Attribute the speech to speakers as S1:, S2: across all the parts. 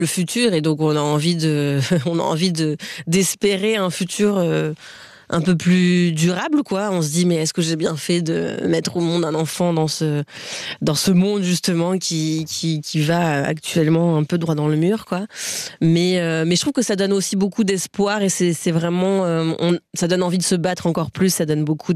S1: le futur, et donc on a envie d'espérer un futur un peu plus durable, quoi. On se dit, mais est-ce que j'ai bien fait de mettre au monde un enfant dans ce monde, justement, qui va actuellement un peu droit dans le mur, quoi. Mais je trouve que ça donne aussi beaucoup d'espoir, et c'est vraiment, ça donne envie de se battre encore plus, ça donne beaucoup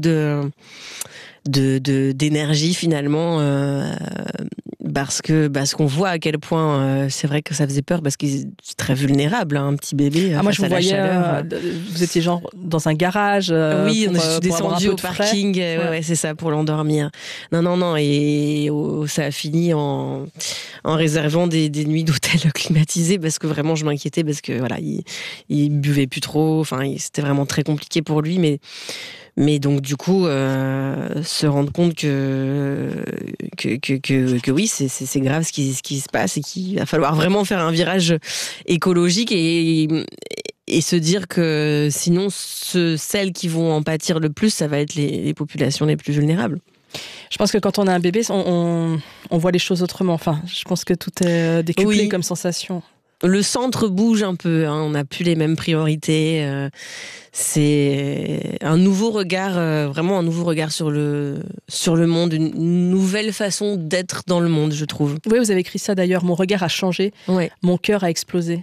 S1: d'énergie, finalement, parce qu'on voit à quel point c'est vrai que ça faisait peur, parce qu'il est très vulnérable, hein, un petit bébé.
S2: Moi je vous voyais, vous étiez genre dans un garage.
S1: Oui, je suis descendue au parking, ouais, c'est ça, pour l'endormir. Non, et ça a fini en réservant des nuits d'hôtel climatisées, parce que vraiment je m'inquiétais, parce que voilà, il buvait plus trop, enfin c'était vraiment très compliqué pour lui, mais donc du coup se rendre compte que oui, c'est grave ce qui se passe, et qu'il va falloir vraiment faire un virage écologique, et se dire que sinon celles qui vont en pâtir le plus, ça va être les populations les plus vulnérables.
S2: Je pense que quand on a un bébé, on voit les choses autrement. Enfin, je pense que tout est décuplé comme sensation.
S1: Le centre bouge un peu, hein, on n'a plus les mêmes priorités. C'est un nouveau regard, vraiment un nouveau regard sur le monde, une nouvelle façon d'être dans le monde, je trouve.
S2: Oui, vous avez écrit ça d'ailleurs. Mon regard a changé, mon cœur a explosé.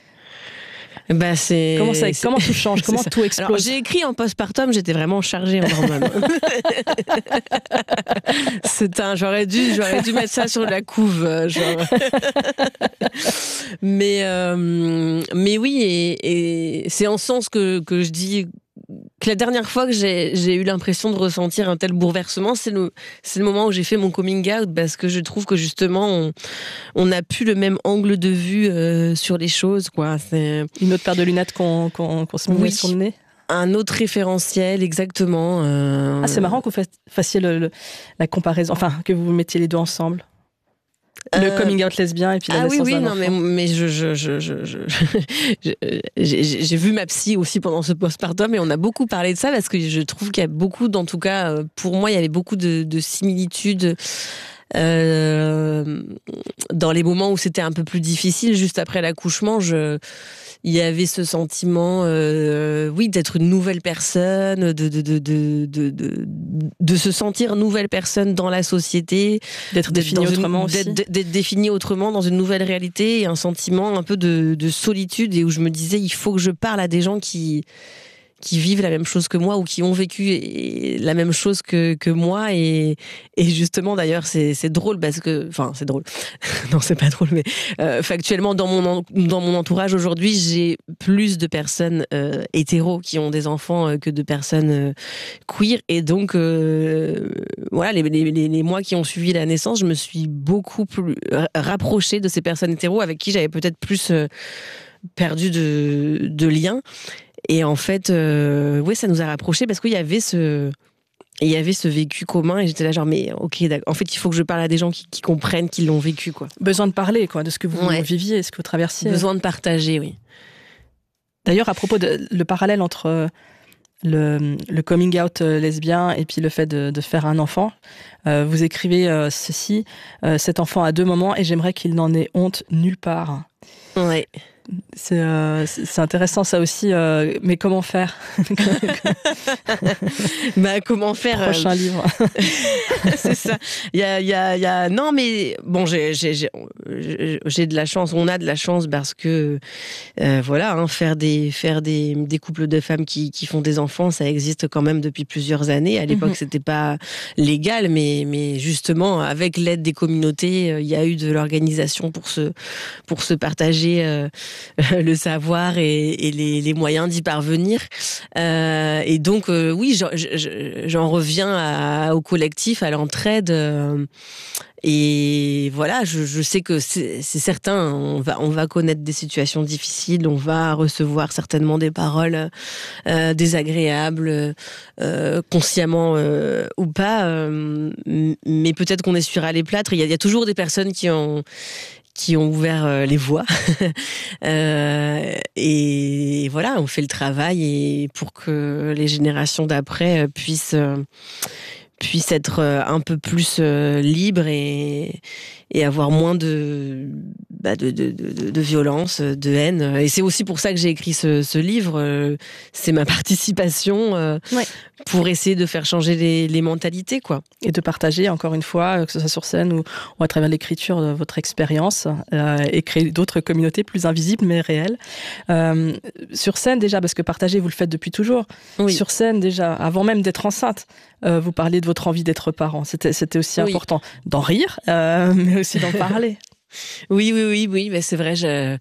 S2: Comment tout change, comment tout explose?
S1: Alors, j'ai écrit en postpartum, j'étais vraiment chargée en hormones. J'aurais dû mettre ça sur la couve, genre. Mais oui, et c'est en ce sens que je dis que la dernière fois que j'ai eu l'impression de ressentir un tel bouleversement, c'est le moment où j'ai fait mon coming out, parce que je trouve que justement on n'a plus le même angle de vue sur les choses, quoi. C'est
S2: une autre paire de lunettes qu'on se met sur le nez.
S1: Un autre référentiel, exactement.
S2: C'est marrant que vous fassiez la comparaison, enfin que vous mettiez les deux ensemble. Le coming out lesbien et puis la naissance d'un enfant.
S1: mais j'ai vu ma psy aussi pendant ce postpartum, et on a beaucoup parlé de ça, parce que je trouve qu'il y a beaucoup, en tout cas pour moi, il y avait beaucoup de similitudes dans les moments où c'était un peu plus difficile, juste après l'accouchement. Il y avait ce sentiment, d'être une nouvelle personne, de se sentir nouvelle personne dans la société,
S2: d'être définie autrement aussi,
S1: d'être définie autrement dans une nouvelle réalité, et un sentiment un peu de solitude, et où je me disais, il faut que je parle à des gens qui vivent la même chose que moi, ou qui ont vécu la même chose que moi, et justement d'ailleurs c'est drôle, parce que c'est drôle. Non, c'est pas drôle, mais factuellement dans mon entourage aujourd'hui, j'ai plus de personnes hétéros qui ont des enfants que de personnes queer, et donc voilà, les mois qui ont suivi la naissance, je me suis beaucoup plus rapprochée de ces personnes hétéros avec qui j'avais peut-être plus perdu de liens. Et en fait, ça nous a rapprochés, parce qu'il y avait ce vécu commun, et j'étais là genre, mais ok, en fait, il faut que je parle à des gens qui comprennent, qui l'ont vécu, quoi.
S2: Besoin de parler, quoi, de ce que vous viviez, ce que vous traversiez.
S1: Besoin de partager, oui.
S2: D'ailleurs, à propos le parallèle entre le coming out lesbien et puis le fait de faire un enfant, vous écrivez ceci: cet enfant a 2 mamans, et j'aimerais qu'il n'en ait honte nulle part.
S1: Ouais.
S2: C'est intéressant ça aussi, mais comment faire?
S1: Comment faire?
S2: Prochain livre.
S1: C'est ça. Il y a non, mais bon, j'ai de la chance. On a de la chance, parce que faire des couples de femmes qui font des enfants, ça existe quand même depuis plusieurs années. À l'époque, c'était pas légal, mais justement, avec l'aide des communautés, il y a eu de l'organisation pour se partager le savoir et les moyens d'y parvenir. Et donc, oui, j'en reviens au collectif, à l'entraide. Et voilà, je sais que c'est certain, on va connaître des situations difficiles, on va recevoir certainement des paroles désagréables, consciemment ou pas, mais peut-être qu'on essuiera les plâtres. Il y a toujours des personnes qui ont ouvert les voies. Et voilà, on fait le travail, et pour que les générations d'après puissent puisse être un peu plus libre et avoir moins de violence, de haine. Et c'est aussi pour ça que j'ai écrit ce livre. C'est ma participation pour essayer de faire changer les mentalités, quoi.
S2: Et de partager, encore une fois, que ce soit sur scène ou à travers l'écriture de votre expérience, et créer d'autres communautés plus invisibles mais réelles. Sur scène déjà, parce que partager, vous le faites depuis toujours. Oui. Sur scène déjà, avant même d'être enceinte, vous parliez de votre envie d'être parent. C'était aussi important d'en rire, mais aussi d'en parler.
S1: Oui, mais c'est vrai.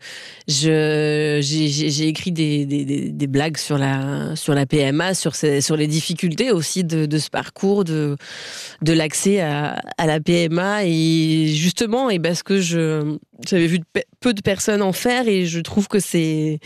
S1: J'ai écrit des blagues sur la PMA, sur les difficultés aussi de ce parcours, de l'accès à la PMA, et justement, et parce que j'avais vu peu de personnes en faire, et je trouve que c'est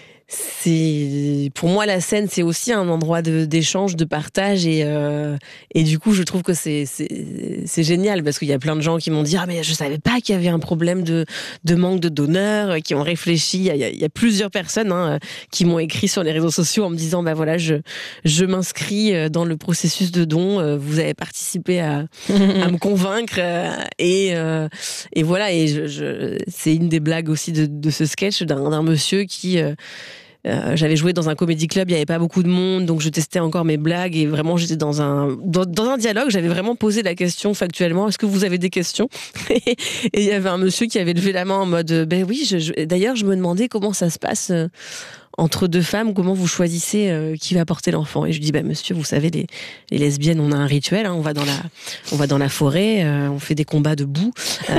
S1: pour moi, la scène, c'est aussi un endroit d'échange, de partage, et du coup, je trouve que c'est génial, parce qu'il y a plein de gens qui m'ont dit mais je savais pas qu'il y avait un problème de manque de donneurs, qui ont réfléchi. Il y a plusieurs personnes qui m'ont écrit sur les réseaux sociaux en me disant voilà, je m'inscris dans le processus de don. Vous avez participé à me convaincre, et voilà. Et c'est une des blagues aussi de ce sketch d'un monsieur qui j'avais joué dans un comédie club, il n'y avait pas beaucoup de monde, donc je testais encore mes blagues, et vraiment j'étais dans un dialogue. J'avais vraiment posé la question factuellement: est-ce que vous avez des questions? Et il y avait un monsieur qui avait levé la main en mode ben oui, d'ailleurs je me demandais comment ça se passe entre deux femmes, comment vous choisissez qui va porter l'enfant? Et je dis monsieur, vous savez, les lesbiennes, on a un rituel, on va dans la forêt, on fait des combats de boue,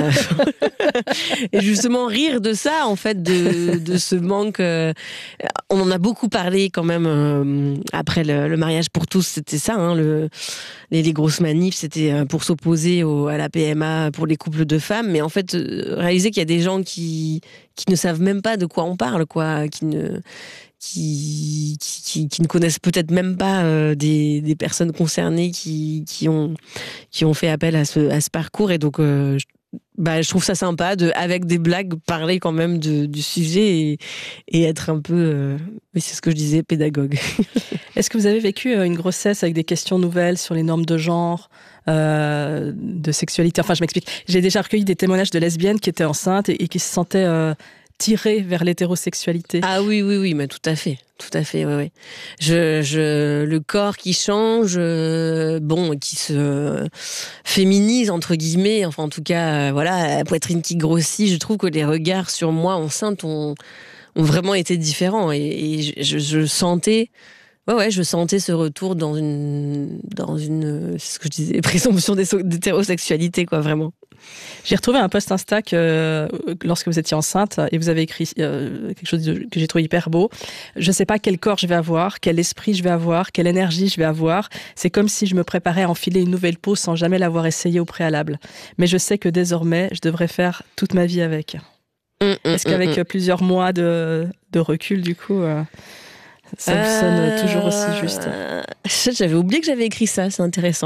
S1: et justement rire de ça, en fait, de ce manque. On en a beaucoup parlé quand même après le mariage pour tous, c'était ça, les grosses manifs, c'était pour s'opposer à la PMA pour les couples de femmes, mais en fait réaliser qu'il y a des gens qui ne savent même pas de quoi on parle, quoi, qui ne connaissent peut-être même pas des personnes concernées qui ont fait appel à ce parcours. Et donc je trouve ça sympa avec des blagues, parler quand même du sujet et être un peu, c'est ce que je disais, pédagogue.
S2: Est-ce que vous avez vécu une grossesse avec des questions nouvelles sur les normes de genre, de sexualité? Enfin, je m'explique. J'ai déjà recueilli des témoignages de lesbiennes qui étaient enceintes et qui se sentaient tirées vers l'hétérosexualité.
S1: Ah oui, mais tout à fait, oui. Le corps qui change, qui se féminise entre guillemets, enfin en tout cas, la poitrine qui grossit. Je trouve que les regards sur moi enceinte ont vraiment été différents, et je sentais. Ouais, je sentais ce retour dans une, c'est ce que je disais, présomption d'hétérosexualité, quoi, vraiment.
S2: J'ai retrouvé un post Insta lorsque vous étiez enceinte, et vous avez écrit quelque chose que j'ai trouvé hyper beau. Je sais pas quel corps je vais avoir, quel esprit je vais avoir, quelle énergie je vais avoir. C'est comme si je me préparais à enfiler une nouvelle peau sans jamais l'avoir essayé au préalable. Mais je sais que désormais, je devrais faire toute ma vie avec. Est-ce qu'avec plusieurs mois de recul, du coup... ça vous sonne toujours aussi juste?
S1: J'avais oublié que j'avais écrit ça, c'est intéressant.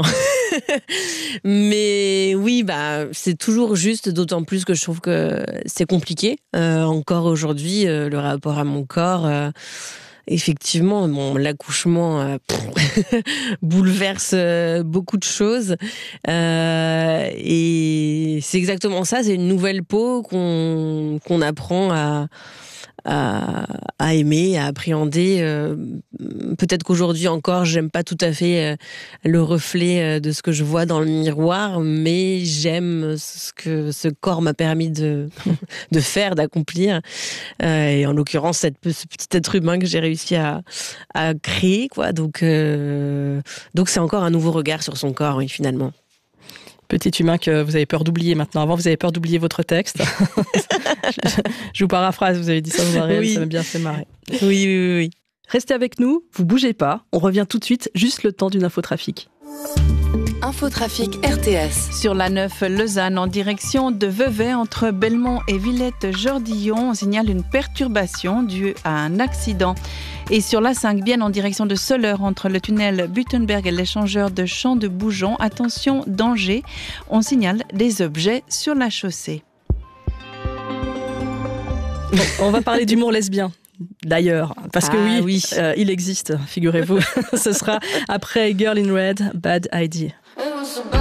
S1: Mais oui, c'est toujours juste, d'autant plus que je trouve que c'est compliqué. Encore aujourd'hui, le rapport à mon corps, effectivement, l'accouchement bouleverse beaucoup de choses. Et c'est exactement ça, c'est une nouvelle peau qu'on apprend à aimer, à appréhender. Peut-être qu'aujourd'hui encore, j'aime pas tout à fait le reflet de ce que je vois dans le miroir, mais j'aime ce que ce corps m'a permis de faire, d'accomplir. Et en l'occurrence, ce petit être humain que j'ai réussi à créer, quoi. Donc c'est encore un nouveau regard sur son corps, oui, finalement.
S2: Petit humain que vous avez peur d'oublier maintenant. Avant, vous avez peur d'oublier votre texte. Je vous paraphrase, vous avez dit ça dans un réel, ça m'a bien fait marrer.
S1: Oui.
S2: Restez avec nous, vous bougez pas. On revient tout de suite, juste le temps d'une infotrafic.
S3: Infotrafic RTS.
S4: Sur la 9 Lausanne, en direction de Vevey, entre Belmont et Villette-Jordillon, on signale une perturbation due à un accident. Et sur la 5, bien en direction de Soleure, entre le tunnel Buttenberg et l'échangeur de Champs de Bougeon, attention, danger, on signale des objets sur la chaussée.
S2: Bon, on va parler d'humour lesbien. D'ailleurs, parce que oui. Il existe, figurez-vous. Ce sera après Girl in Red, Bad Idea.
S5: so bad.